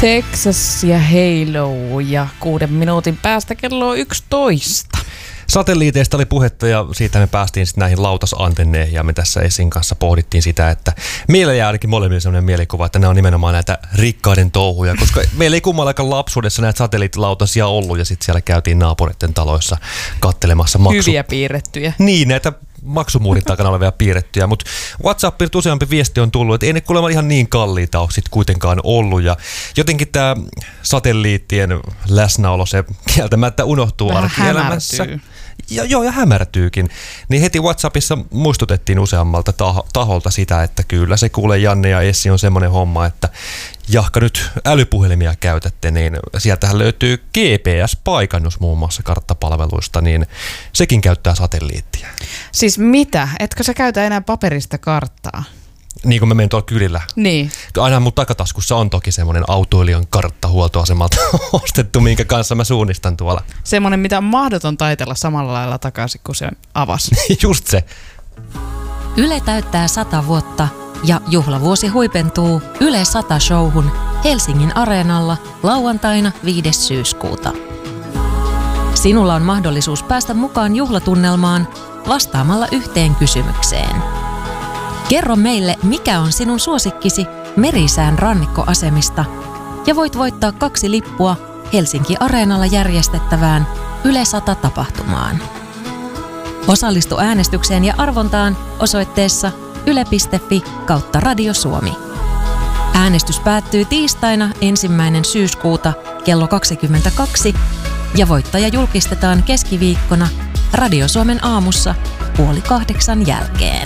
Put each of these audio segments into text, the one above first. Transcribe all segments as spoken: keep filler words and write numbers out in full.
Texas ja Halo ja kuuden minuutin päästä kello on yksitoista. Satelliiteista oli puhetta ja siitä me päästiin sitten näihin lautasantenneihin ja me tässä Essin kanssa pohdittiin sitä, että meillä jää ainakin molemmille sellainen mielikuva, että nämä on nimenomaan näitä rikkaiden touhuja, koska meillä ei kummallakaan lapsuudessa näitä satelliittilautasia ollut ja sitten siellä käytiin naapureiden taloissa kattelemassa maksu... Hyviä piirrettyjä. Niin, näitä maksumuurin takana olevia piirrettyjä, mutta WhatsAppilla useampi viesti on tullut, että ei ne kuulemma ihan niin kalliita ole sitten kuitenkaan ollut ja jotenkin tämä satelliittien läsnäolo, se kieltämättä unohtuu arkielämässä. Ja, joo, ja hämärtyykin. Niin heti WhatsAppissa muistutettiin useammalta taho- taholta sitä, että kyllä se kuulee Janne ja Essi on semmoinen homma, että jahka nyt älypuhelimia käytätte, niin sieltähän löytyy G P S-paikannus muun muassa karttapalveluista, niin sekin käyttää satelliittia. Siis mitä? Etkö sä käytä enää paperista karttaa? Niin kuin mä menen tuolla kylillä. Niin. Aina mun takataskussa on toki semmoinen autoilijan kartta huoltoasemalta ostettu, minkä kanssa mä suunnistan tuolla. Semmoinen, mitä on mahdoton taitella samalla lailla takaisin, kun se avasi. Just se. Yle täyttää sata vuotta ja juhlavuosi huipentuu Yle sata showhun Helsingin Areenalla lauantaina viides syyskuuta. Sinulla on mahdollisuus päästä mukaan juhlatunnelmaan vastaamalla yhteen kysymykseen. Kerro meille, mikä on sinun suosikkisi Merisään rannikkoasemista ja voit voittaa kaksi lippua Helsinki Areenalla järjestettävään Yle sata tapahtumaan. Osallistu äänestykseen ja arvontaan osoitteessa yle piste fi kautta Radio Suomi. Äänestys päättyy tiistaina ensimmäinen syyskuuta kello kaksikymmentäkaksi ja voittaja julkistetaan keskiviikkona Radio Suomen aamussa puoli kahdeksan jälkeen.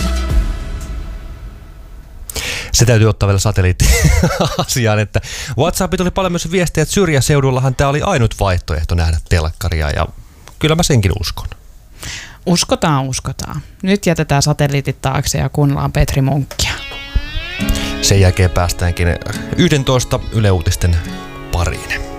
Se täytyy ottaa vielä satelliitti-asiaan, että WhatsApp tuli paljon myös viestiä, että syrjäseudullahan tämä oli ainut vaihtoehto nähdä telkkaria ja kyllä mä senkin uskon. Uskotaan, uskotaan. Nyt jätetään satelliitit taakse ja kuunnellaan Petri Munkkia. Sen jälkeen päästäänkin yksitoista Yle Uutisten pariin.